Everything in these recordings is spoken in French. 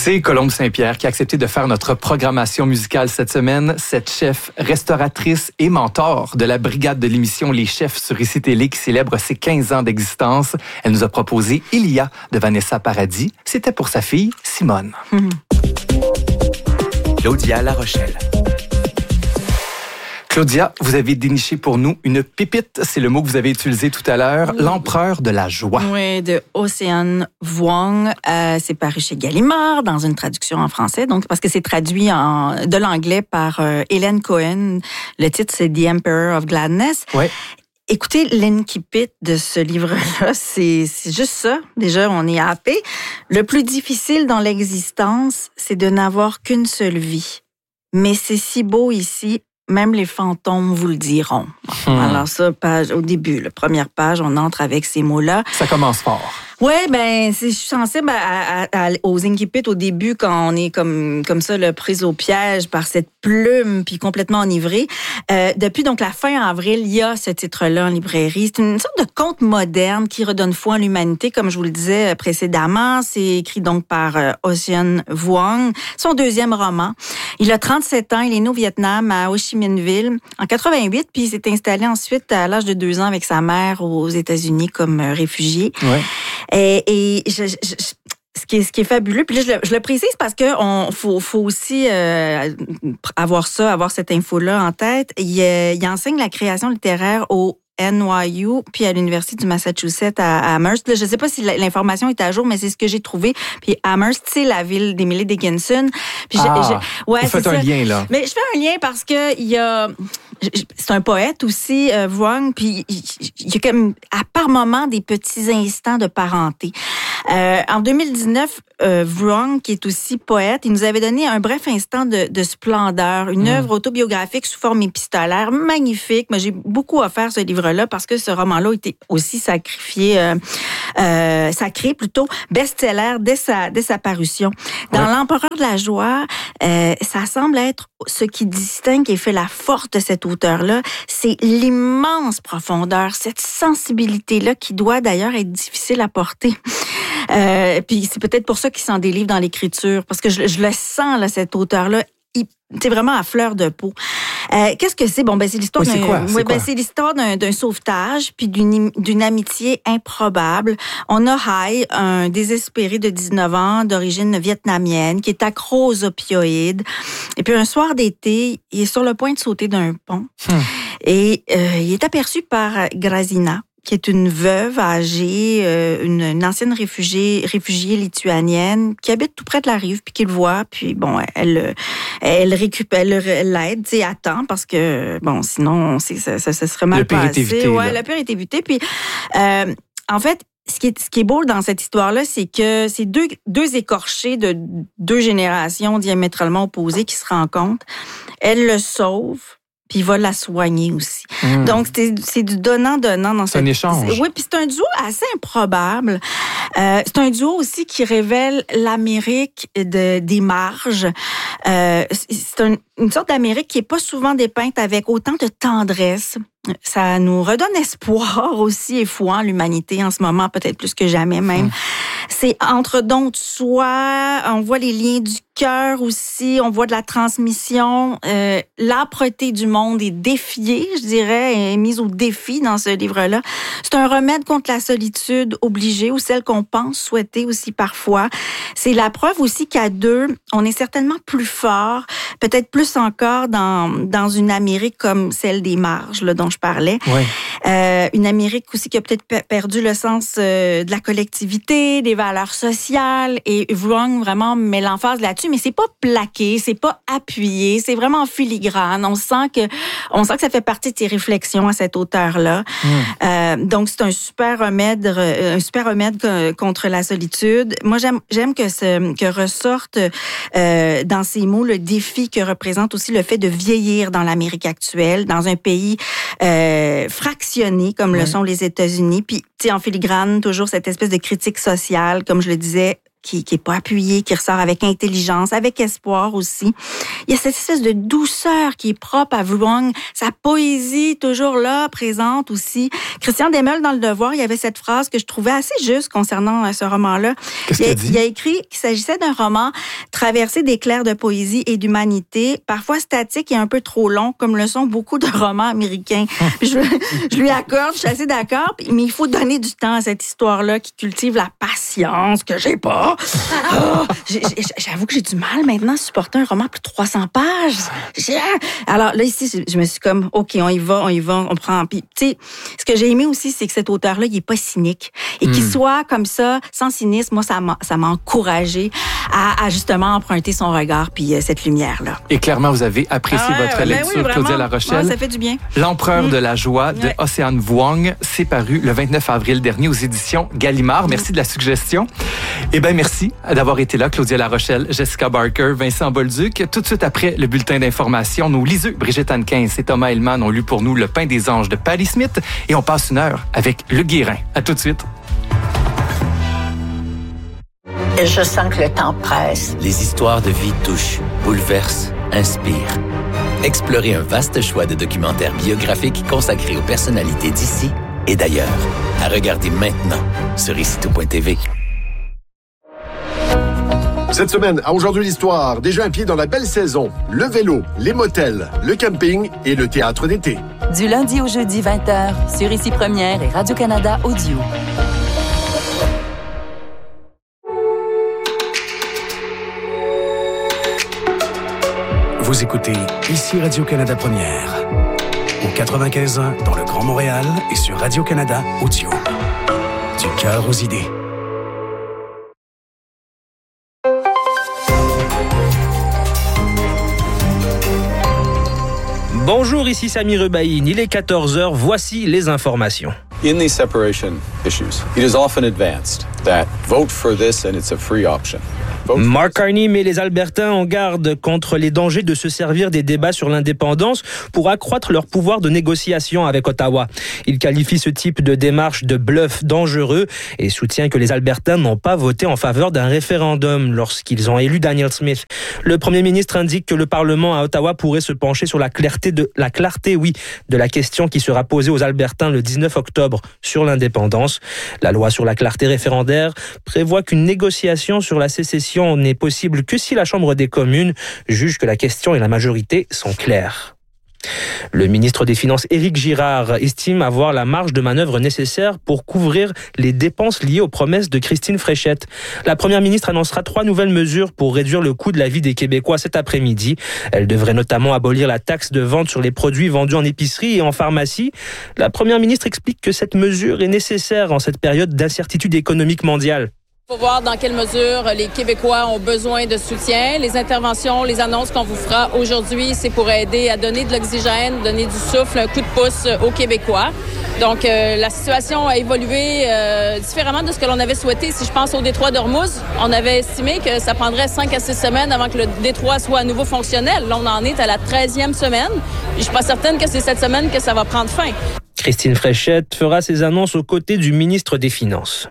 C'est Colombe Saint-Pierre qui a accepté de faire notre programmation musicale cette semaine. Cette chef, restauratrice et mentor de la brigade de l'émission Les Chefs sur ICI Télé qui célèbre ses 15 ans d'existence. Elle nous a proposé Ilia de Vanessa Paradis. C'était pour sa fille, Simone. Claudia La Rochelle. Claudia, vous avez déniché pour nous une pépite, c'est le mot que vous avez utilisé tout à l'heure, l'empereur de la joie. Oui, de Ocean Vuong. C'est paru chez Gallimard dans une traduction en français, donc parce que c'est traduit de l'anglais par Hélène Cohen. Le titre, c'est The Emperor of Gladness. Ouais. Écoutez, l'incipit de ce livre-là, c'est juste ça. Déjà, on est happé. Le plus difficile dans l'existence, c'est de n'avoir qu'une seule vie. Mais c'est si beau ici. Même les fantômes vous le diront. Alors ça, au début, la première page, on entre avec ces mots-là. Ça commence fort. Oui, je suis sensible aux incipits au début quand on est comme ça, prise au piège par cette plume puis complètement enivré. Depuis donc la fin avril, il y a ce titre-là en librairie. C'est une sorte de conte moderne qui redonne foi en l'humanité, comme je vous le disais précédemment. C'est écrit donc par Ocean Vuong, son deuxième roman. Il a 37 ans, il est né au Vietnam, à Ho Chi Minh Ville, en 88, puis il s'est installé ensuite à l'âge de 2 ans avec sa mère aux États-Unis comme réfugié. Ouais. Et ce qui est fabuleux, puis là, je le précise parce que faut aussi avoir cette info-là en tête. Il enseigne la création littéraire au NYU, puis à l'Université du Massachusetts à Amherst. Là, je ne sais pas si l'information est à jour, mais c'est ce que j'ai trouvé. Puis Amherst, c'est la ville d'Emily Dickinson. Puis vous faites un lien, là. Mais je fais un lien parce que c'est un poète aussi, Vuong, puis il y a comme, par moments, des petits instants de parenté. En 2019, Vuong, qui est aussi poète, il nous avait donné un bref instant de splendeur, une œuvre autobiographique sous forme épistolaire magnifique. Moi, j'ai beaucoup offert ce livre-là parce que ce roman-là a été aussi sacré plutôt, best-seller dès sa parution. Dans L'Empereur de la joie, ça semble être ce qui distingue et fait la force de cet auteur-là, c'est l'immense profondeur, cette sensibilité-là qui doit d'ailleurs être difficile à porter. Puis c'est peut-être pour ça qu'il s'en délivre dans l'écriture, parce que je le sens, là, cet auteur-là, c'est vraiment à fleur de peau. Qu'est-ce que c'est? C'est l'histoire c'est l'histoire d'un sauvetage puis d'une amitié improbable. On a Hai, un désespéré de 19 ans d'origine vietnamienne qui est accro aux opioïdes. Et puis un soir d'été, il est sur le point de sauter d'un pont. Et il est aperçu par Grazina, qui est une veuve âgée, une ancienne réfugiée lituanienne qui habite tout près de la rive, puis qui le voit, puis elle l'aide, tu sais, à temps, parce que sinon ça serait mal passé. Le pire est évité. Puis en fait, ce qui est beau dans cette histoire-là, c'est que c'est deux écorchés de 2 générations diamétralement opposées qui se rencontrent. Elle le sauve. Puis il va la soigner aussi. Donc, c'est du donnant-donnant dans C'est un échange. Oui, puis c'est un duo assez improbable. C'est un duo aussi qui révèle l'Amérique des marges. C'est une sorte d'Amérique qui est pas souvent dépeinte avec autant de tendresse. Ça nous redonne espoir aussi et foi en l'humanité en ce moment, peut-être plus que jamais même. C'est entre dons de soi, on voit les liens du cœur aussi, on voit de la transmission. L'âpreté du monde est défiée, je dirais, est mise au défi dans ce livre-là. C'est un remède contre la solitude obligée ou celle qu'on pense souhaiter aussi parfois. C'est la preuve aussi qu'à 2, on est certainement plus fort, peut-être plus encore dans une Amérique comme celle des marges, là, dont je parlais. Ouais. Une Amérique aussi qui a peut-être perdu le sens de la collectivité, des valeurs sociales, et Vuong vraiment met l'emphase là-dessus, mais c'est pas plaqué, c'est pas appuyé, c'est vraiment filigrane. On sent que ça fait partie de ses réflexions à cet auteur-là. Donc c'est un super remède contre la solitude. Moi j'aime que ressorte dans ces mots le défi que représente aussi le fait de vieillir dans l'Amérique actuelle, dans un pays fractionné comme le sont les États-Unis. Puis, tu sais, en filigrane, toujours cette espèce de critique sociale, comme je le disais, qui est pas appuyé, qui ressort avec intelligence, avec espoir aussi. Il y a cette espèce de douceur qui est propre à Vuong, sa poésie toujours là, présente aussi. Christian Demel, dans Le Devoir, il y avait cette phrase que je trouvais assez juste concernant ce roman-là. Qu'est-ce qu'il a dit? Il a écrit qu'il s'agissait d'un roman traversé d'éclairs de poésie et d'humanité, parfois statique et un peu trop long, comme le sont beaucoup de romans américains. Puis je lui accorde, je suis assez d'accord, mais il faut donner du temps à cette histoire-là qui cultive la patience que j'ai pas. J'avoue que j'ai du mal maintenant à supporter un roman plus de 300 pages. Alors là, ici, je me suis comme, OK, on y va, on prend. Puis, tu sais, ce que j'ai aimé aussi, c'est que cet auteur-là, il est pas cynique. Et qu'il soit comme ça, sans cynisme, moi, ça m'a encouragé à justement emprunter son regard puis cette lumière-là. Et clairement, vous avez apprécié votre lecture, oui, Claudia La Rochelle. Ouais, ça fait du bien. L'Empereur de la joie de Océane Vuong, c'est paru le 29 avril dernier aux éditions Gallimard. Merci de la suggestion. Eh bien, merci d'avoir été là, Claudia La Rochelle, Jessica Barker, Vincent Bolduc. Tout de suite après le bulletin d'information, nos liseux, Brigitte Hannequin et Thomas Hellman ont lu pour nous Le Pain des anges de Patti Smith et on passe une heure avec Le Guérin. À tout de suite. Je sens que le temps presse. Les histoires de vie touchent, bouleversent, inspirent. Explorez un vaste choix de documentaires biographiques consacrés aux personnalités d'ici et d'ailleurs. À regarder maintenant sur icitout.tv. Cette semaine, à Aujourd'hui l'Histoire, déjà un pied dans la belle saison. Le vélo, les motels, le camping et le théâtre d'été. Du lundi au jeudi 20h, sur Ici Première et Radio-Canada Audio. Vous écoutez Ici Radio-Canada Première, au 95.1 dans le Grand Montréal et sur Radio-Canada Audio. Du cœur aux idées. Bonjour, ici Sami Rebaïn. Il est 14h, voici les informations. In these separation issues, it is often advanced that vote for this and it's a free option. Mark Carney met les Albertains en garde contre les dangers de se servir des débats sur l'indépendance pour accroître leur pouvoir de négociation avec Ottawa. Il qualifie ce type de démarche de bluff dangereux et soutient que les Albertains n'ont pas voté en faveur d'un référendum lorsqu'ils ont élu Danielle Smith. Le premier ministre indique que le Parlement à Ottawa pourrait se pencher sur la clarté de la question qui sera posée aux Albertains le 19 octobre sur l'indépendance. La loi sur la clarté référendaire prévoit qu'une négociation sur la sécession n'est possible que si la Chambre des communes juge que la question et la majorité sont claires. Le ministre des Finances, Éric Girard, estime avoir la marge de manœuvre nécessaire pour couvrir les dépenses liées aux promesses de Christine Fréchette. La première ministre annoncera 3 nouvelles mesures pour réduire le coût de la vie des Québécois cet après-midi. Elle devrait notamment abolir la taxe de vente sur les produits vendus en épicerie et en pharmacie. La première ministre explique que cette mesure est nécessaire en cette période d'incertitude économique mondiale. Il faut voir dans quelle mesure les Québécois ont besoin de soutien. Les interventions, les annonces qu'on vous fera aujourd'hui, c'est pour aider à donner de l'oxygène, donner du souffle, un coup de pouce aux Québécois. Donc, la situation a évolué différemment de ce que l'on avait souhaité. Si je pense au détroit d'Ormuz, on avait estimé que ça prendrait 5 à 6 semaines avant que le détroit soit à nouveau fonctionnel. Là, on en est à la 13e semaine. Je suis pas certaine que c'est cette semaine que ça va prendre fin. Christine Fréchette fera ses annonces aux côtés du ministre des Finances.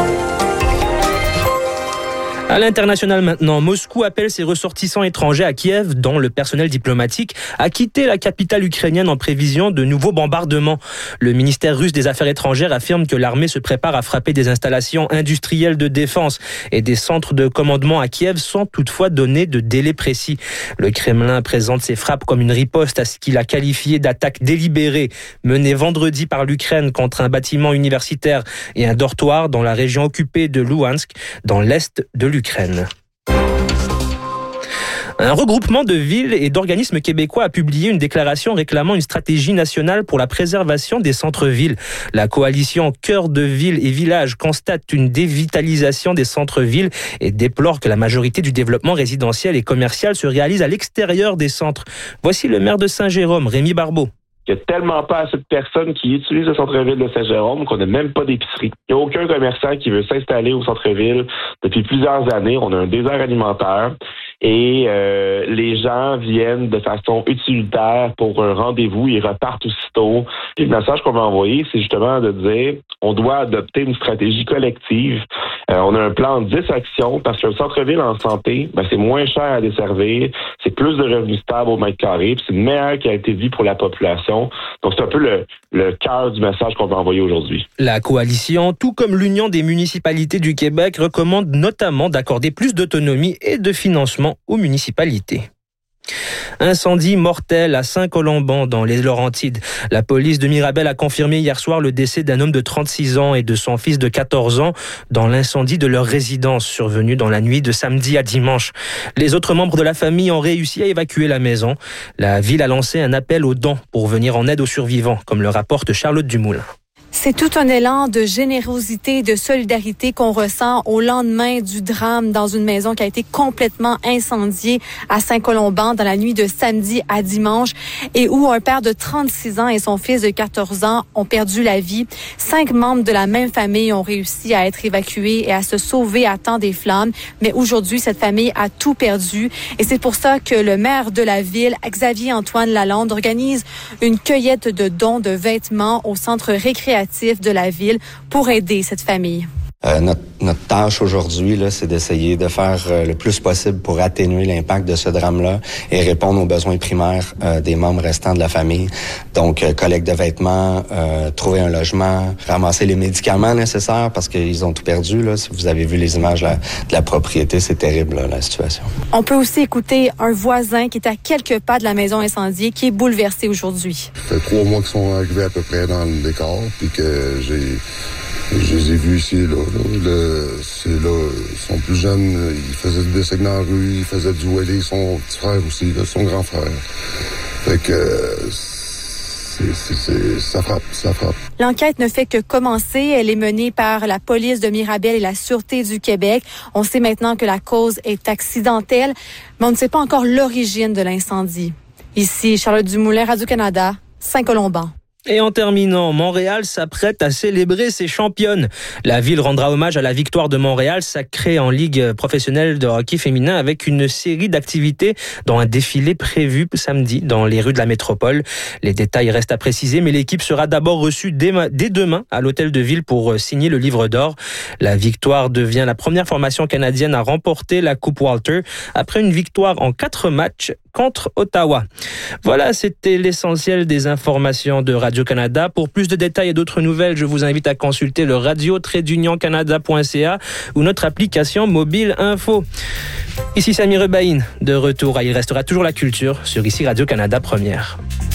À l'international maintenant, Moscou appelle ses ressortissants étrangers à Kiev, dont le personnel diplomatique, à quitter la capitale ukrainienne en prévision de nouveaux bombardements. Le ministère russe des Affaires étrangères affirme que l'armée se prépare à frapper des installations industrielles de défense et des centres de commandement à Kiev sans toutefois donner de délai précis. Le Kremlin présente ces frappes comme une riposte à ce qu'il a qualifié d'attaque délibérée menée vendredi par l'Ukraine contre un bâtiment universitaire et un dortoir dans la région occupée de Louhansk, dans l'est de l'Ukraine. Un regroupement de villes et d'organismes québécois a publié une déclaration réclamant une stratégie nationale pour la préservation des centres-villes. La coalition Cœur de Ville et Villages constate une dévitalisation des centres-villes et déplore que la majorité du développement résidentiel et commercial se réalise à l'extérieur des centres. Voici le maire de Saint-Jérôme, Rémi Barbeau. Il n'y a tellement pas assez de personnes qui utilisent le centre-ville de Saint-Jérôme qu'on n'a même pas d'épicerie. Il n'y a aucun commerçant qui veut s'installer au centre-ville depuis plusieurs années. On a un désert alimentaire. et les gens viennent de façon utilitaire pour un rendez-vous, ils repartent aussitôt. Et le message qu'on va envoyer, c'est justement de dire on doit adopter une stratégie collective. On a un plan de 10 actions parce que le centre-ville en santé, c'est moins cher à desservir, c'est plus de revenus stables au mètre carré, puis c'est une meilleure qualité de vie pour la population. Donc c'est un peu le cœur du message qu'on va envoyer aujourd'hui. La coalition, tout comme l'Union des municipalités du Québec, recommande notamment d'accorder plus d'autonomie et de financement aux municipalités. Incendie mortel à Saint-Colomban dans les Laurentides. La police de Mirabel a confirmé hier soir le décès d'un homme de 36 ans et de son fils de 14 ans dans l'incendie de leur résidence survenu dans la nuit de samedi à dimanche. Les autres membres de la famille ont réussi à évacuer la maison. La ville a lancé un appel aux dons pour venir en aide aux survivants, comme le rapporte Charlotte Dumoulin. C'est tout un élan de générosité, de solidarité qu'on ressent au lendemain du drame dans une maison qui a été complètement incendiée à Saint-Colomban dans la nuit de samedi à dimanche et où un père de 36 ans et son fils de 14 ans ont perdu la vie. 5 membres de la même famille ont réussi à être évacués et à se sauver à temps des flammes. Mais aujourd'hui, cette famille a tout perdu et c'est pour ça que le maire de la ville, Xavier-Antoine Lalonde, organise une cueillette de dons de vêtements au centre récréatif de la ville pour aider cette famille. Notre tâche aujourd'hui, là, c'est d'essayer de faire le plus possible pour atténuer l'impact de ce drame-là et répondre aux besoins primaires des membres restants de la famille. Donc, collecte de vêtements, trouver un logement, ramasser les médicaments nécessaires parce qu'ils ont tout perdu. Là. Si vous avez vu les images de la propriété, c'est terrible, là, la situation. On peut aussi écouter un voisin qui est à quelques pas de la maison incendiée qui est bouleversé aujourd'hui. Ça fait 3 mois qu'ils sont arrivés à peu près dans le décor puis que je les ai vus ici, là. Ils sont plus jeunes, ils faisaient du dessin dans la rue, ils faisaient du wheelie, son petit frère aussi, là, son grand frère. Fait que ça frappe. L'enquête ne fait que commencer. Elle est menée par la police de Mirabel et la Sûreté du Québec. On sait maintenant que la cause est accidentelle, mais on ne sait pas encore l'origine de l'incendie. Ici, Charlotte Dumoulin, Radio-Canada, Saint-Colomban. Et en terminant, Montréal s'apprête à célébrer ses championnes. La ville rendra hommage à la victoire de Montréal, sacrée en Ligue professionnelle de hockey féminin, avec une série d'activités, dont un défilé prévu samedi dans les rues de la métropole. Les détails restent à préciser, mais l'équipe sera d'abord reçue dès demain à l'hôtel de ville pour signer le livre d'or. La victoire devient la première formation canadienne à remporter la Coupe Walter après une victoire en 4 matchs contre Ottawa. Voilà, c'était l'essentiel des informations de Radio-Canada. Pour plus de détails et d'autres nouvelles, je vous invite à consulter le radio-canada.ca ou notre application mobile info. Ici Samy Rebaïn, de retour à Il restera toujours la culture sur ici Radio-Canada Première.